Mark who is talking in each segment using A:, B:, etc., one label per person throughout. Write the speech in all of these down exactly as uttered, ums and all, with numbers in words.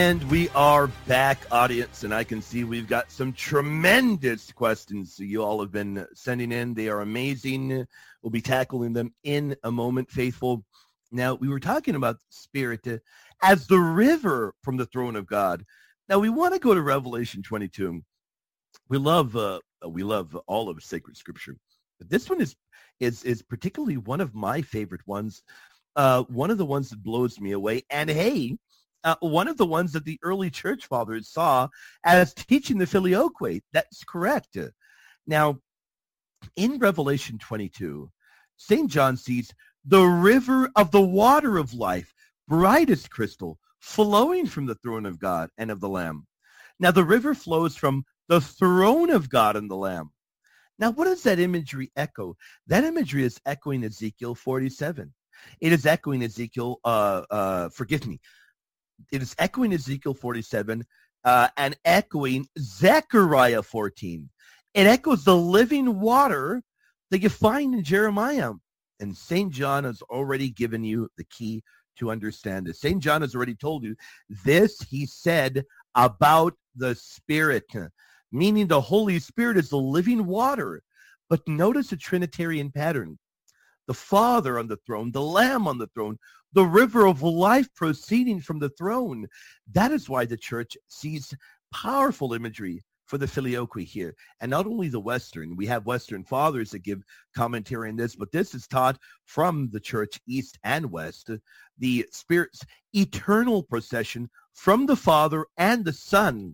A: And we are back, audience, and I can see we've got some tremendous questions you all have been sending in. They are amazing. We'll be tackling them in a moment, faithful. Now, we were talking about the Spirit uh, as the river from the throne of God. Now, we want to go to Revelation twenty-two. We love uh, we love all of sacred Scripture, but this one is is is particularly one of my favorite ones. Uh, one of the ones that blows me away. And hey. Uh, one of the ones that the early church fathers saw as teaching the filioque. That's correct. Now, in Revelation twenty-two, Saint John sees the river of the water of life, bright as crystal, flowing from the throne of God and of the Lamb. Now, the river flows from the throne of God and the Lamb. Now, what does that imagery echo? That imagery is echoing Ezekiel forty-seven. It is echoing Ezekiel, uh, uh, forgive me, It is echoing Ezekiel forty-seven uh, and echoing Zechariah fourteen. It echoes the living water that you find in Jeremiah. And Saint John has already given you the key to understand this. Saint John has already told you this he said about the Spirit, meaning the Holy Spirit is the living water. But notice a Trinitarian pattern. The Father on the throne, the Lamb on the throne, the river of life proceeding from the throne. That is why the church sees powerful imagery for the filioque here. And not only the Western, we have Western fathers that give commentary on this, but this is taught from the church east and west. The Spirit's eternal procession from the Father and the Son.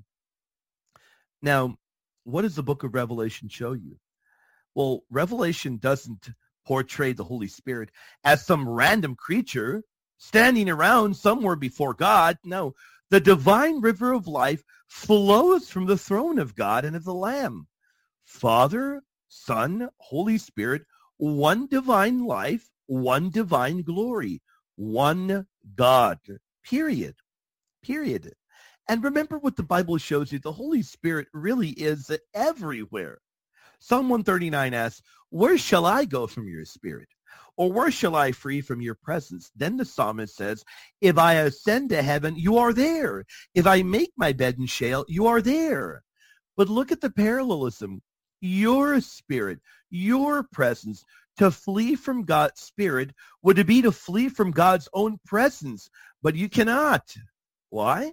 A: Now, what does the book of Revelation show you? Well, Revelation doesn't portray the Holy Spirit as some random creature standing around somewhere before God. No, the divine river of life flows from the throne of God and of the Lamb. Father, Son, Holy Spirit, one divine life, one divine glory, one God, period, period. And remember what the Bible shows you, the Holy Spirit really is everywhere. Psalm one thirty-nine asks, where shall I go from your spirit? Or where shall I flee from your presence? Then the psalmist says, if I ascend to heaven, you are there. If I make my bed in Sheol, you are there. But look at the parallelism. Your spirit, your presence, to flee from God's spirit would be to flee from God's own presence. But you cannot. Why?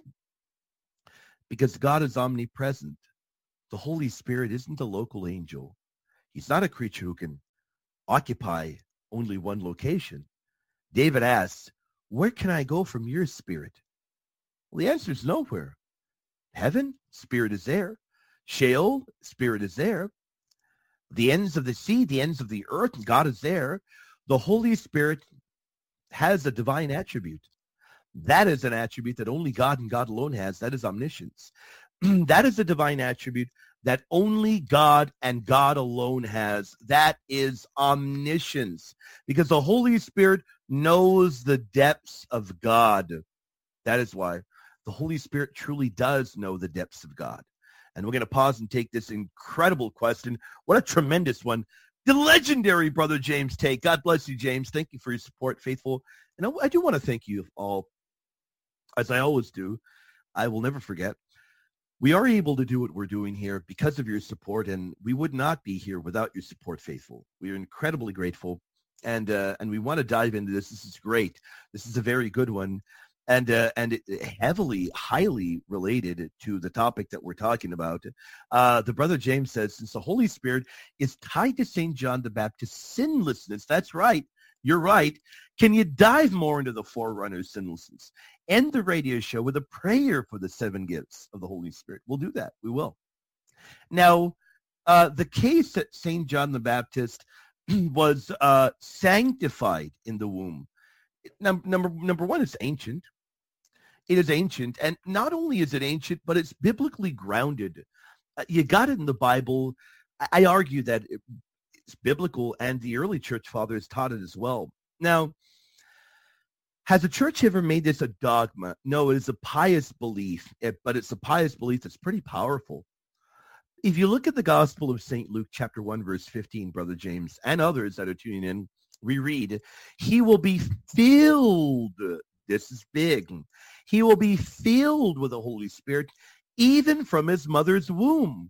A: Because God is omnipresent. The Holy Spirit isn't a local angel. He's not a creature who can occupy only one location. David asks, where can I go from your spirit? Well, the answer is nowhere. Heaven, spirit is there. Sheol, spirit is there. The ends of the sea, the ends of the earth, God is there. The Holy Spirit has a divine attribute. That is an attribute that only God and God alone has. That is omniscience. That is a divine attribute that only God and God alone has. That is omniscience, because the Holy Spirit knows the depths of God. That is why the Holy Spirit truly does know the depths of God. And we're going to pause and take this incredible question. What a tremendous one. The legendary Brother James Tate. God bless you, James. Thank you for your support, faithful. And I do want to thank you all, as I always do. I will never forget. We are able to do what we're doing here because of your support, and we would not be here without your support, faithful. We are incredibly grateful, and uh, and we want to dive into this. This is great. This is a very good one, and uh, and it, heavily, highly related to the topic that we're talking about. Uh, the Brother James says, since the Holy Spirit is tied to Saint John the Baptist's sinlessness, that's right, you're right. Can you dive more into the forerunner's sinlessness? End the radio show with a prayer for the seven gifts of the Holy Spirit. We'll do that. We will. Now, uh, the case that Saint John the Baptist was uh, sanctified in the womb. Number, number, number one, it's ancient. It is ancient. And not only is it ancient, but it's biblically grounded. Uh, you got it in the Bible. I, I argue that it, it's biblical, and the early church fathers taught it as well. Now, has the church ever made this a dogma? No, it is a pious belief, but it's a pious belief that's pretty powerful. If you look at the Gospel of Saint Luke, chapter one, verse fifteen, Brother James, and others that are tuning in, we read, he will be filled This is big. He will be filled with the Holy Spirit even from his mother's womb.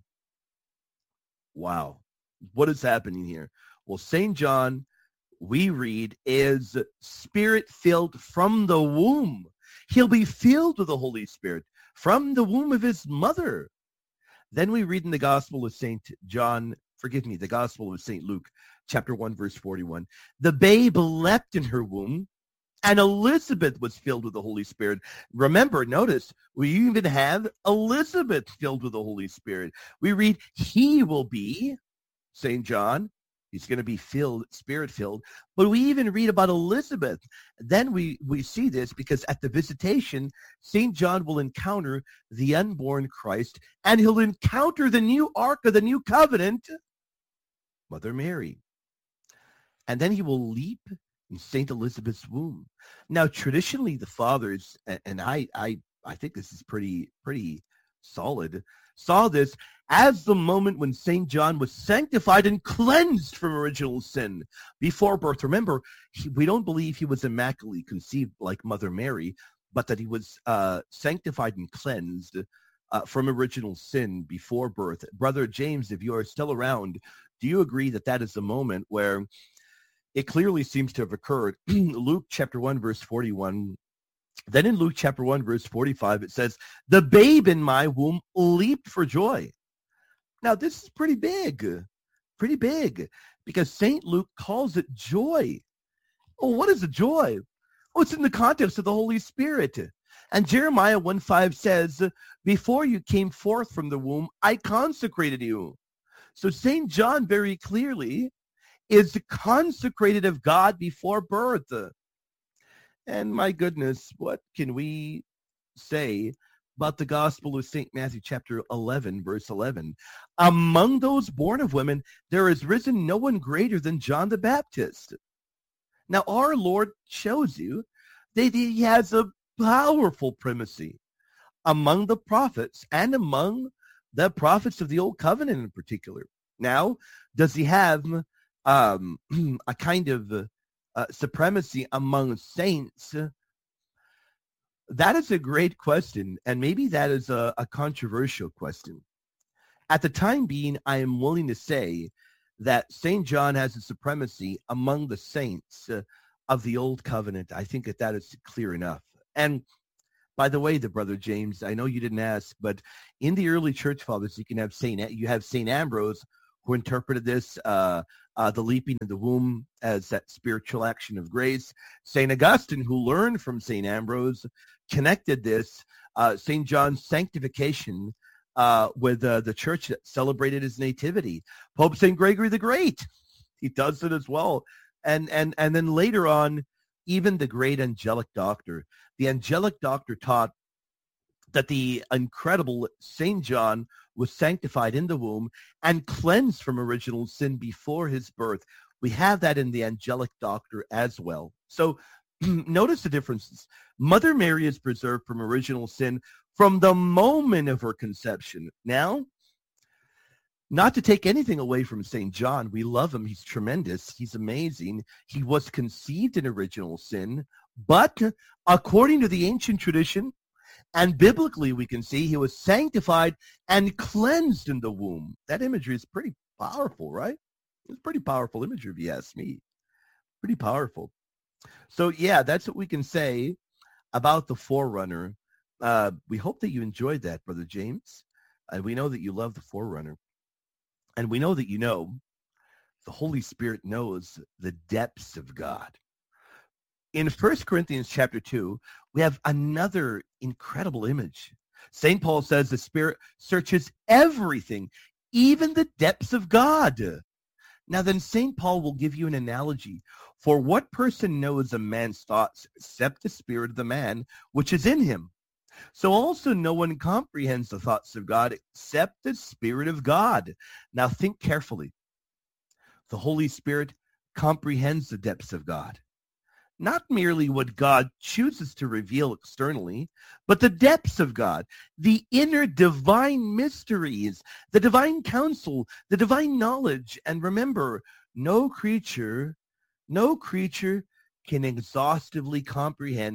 A: Wow. What is happening here? Well, Saint John, we read, is spirit-filled from the womb. He'll be filled with the Holy Spirit from the womb of his mother. Then we read in the Gospel of Saint John, forgive me, the Gospel of Saint Luke, chapter one, verse forty-one. The babe leapt in her womb, and Elizabeth was filled with the Holy Spirit. Remember, notice, we even have Elizabeth filled with the Holy Spirit. We read, he will be, Saint John, he's going to be filled, spirit-filled. But we even read about Elizabeth. Then we, we see this because at the visitation, Saint John will encounter the unborn Christ, and he'll encounter the new ark of the new covenant, Mother Mary. And then he will leap in Saint Elizabeth's womb. Now, traditionally, the fathers, and I, I, I think this is pretty, pretty solid, saw this as the moment when Saint John was sanctified and cleansed from original sin before birth. Remember, he, we don't believe he was immaculately conceived like Mother Mary, but that he was uh, sanctified and cleansed uh, from original sin before birth. Brother James, if you are still around, do you agree that that is the moment where it clearly seems to have occurred? Luke chapter one, verse forty-one. Then in Luke chapter one, verse forty-five, it says, the babe in my womb leaped for joy. Now, this is pretty big, pretty big, because Saint Luke calls it joy. Oh, what is a joy? Oh, it's in the context of the Holy Spirit. And Jeremiah one five says, before you came forth from the womb, I consecrated you. So Saint John very clearly is consecrated of God before birth. And my goodness, what can we say about the Gospel of Saint Matthew chapter eleven, verse eleven? Among those born of women, there has risen no one greater than John the Baptist. Now, our Lord shows you that he has a powerful primacy among the prophets and among the prophets of the Old Covenant in particular. Now, does he have um, a kind of uh, supremacy among saints? That is a great question, and maybe that is a, a controversial question. At the time being, I am willing to say that Saint John has a supremacy among the saints uh, of the Old Covenant. I think that that is clear enough. And by the way, the Brother James, I know you didn't ask, but in the early church fathers, you can have Saint you have Saint Ambrose, who interpreted this, uh, uh, the leaping of the womb, as that spiritual action of grace. Saint Augustine, who learned from Saint Ambrose, connected this, uh, Saint John's sanctification uh, with uh, the church that celebrated his nativity. Pope Saint Gregory the Great, he does it as well. And, and, and then later on, even the great angelic doctor. The angelic doctor taught that the incredible Saint John was sanctified in the womb and cleansed from original sin before his birth. We have that in the angelic doctor as well. So notice the differences. Mother Mary is preserved from original sin from the moment of her conception. Now, not to take anything away from Saint John, we love him. He's tremendous. He's amazing. He was conceived in original sin, but according to the ancient tradition, and biblically we can see he was sanctified and cleansed in the womb. That imagery is pretty powerful, right? It's pretty powerful imagery if you ask me. Pretty powerful. So yeah, that's what we can say about the Forerunner. Uh, we hope that you enjoyed that, Brother James. And we know that you love the Forerunner. And we know that you know the Holy Spirit knows the depths of God. In First Corinthians chapter two, we have another incredible image. Saint Paul says the Spirit searches everything, even the depths of God. Now then, Saint Paul will give you an analogy. For what person knows a man's thoughts except the spirit of the man which is in him? So also no one comprehends the thoughts of God except the Spirit of God. Now think carefully. The Holy Spirit comprehends the depths of God. Not merely what God chooses to reveal externally, but the depths of God, the inner divine mysteries, the divine counsel, the divine knowledge. And remember, no creature, no creature can exhaustively comprehend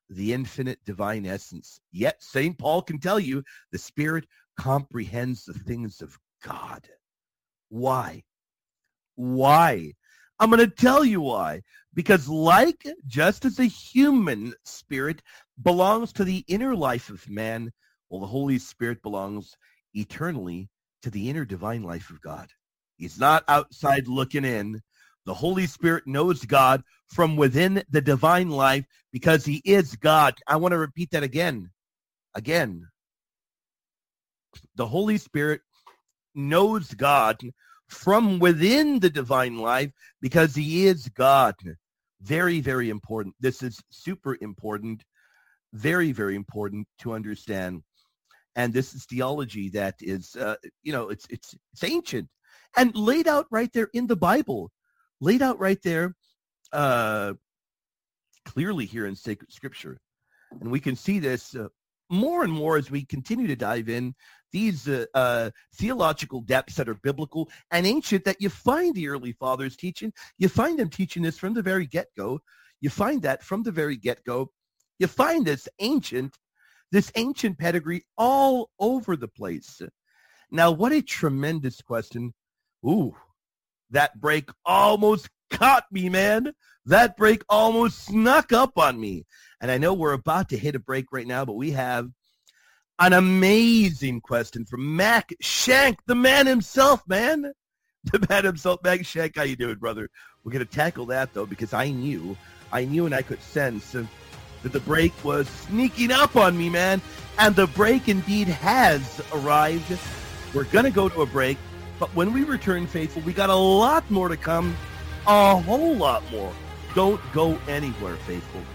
A: the infinite divine essence. Yet Saint Paul can tell you the Spirit comprehends the things of God. Why? Why? I'm going to tell you why. Because like just as a human spirit belongs to the inner life of man, well, the Holy Spirit belongs eternally to the inner divine life of God. He's not outside looking in. The Holy Spirit knows God from within the divine life because he is God. I want to repeat that again. Again. The Holy Spirit knows God from within the divine life because he is God. Very, very important. This is super important. Very, very important to understand. And this is theology that is, uh, you know, it's, it's, it's ancient and laid out right there in the Bible. Laid out right there uh, clearly here in sacred scripture. And we can see this uh, more and more as we continue to dive in these uh, uh, theological depths that are biblical and ancient that you find the early fathers teaching. You find them teaching this from the very get-go. You find that from the very get-go. You find this ancient, this ancient pedigree all over the place. Now, what a tremendous question. Ooh. That break almost caught me, man. That break almost snuck up on me. And I know we're about to hit a break right now, but we have an amazing question from Mac Shank, the man himself, man. The man himself, Mac Shank. How you doing, brother? We're going to tackle that, though, because I knew, I knew and I could sense uh, that the break was sneaking up on me, man. And the break indeed has arrived. We're going to go to a break. But when we return, faithful, we got a lot more to come, a whole lot more. Don't go anywhere, faithful.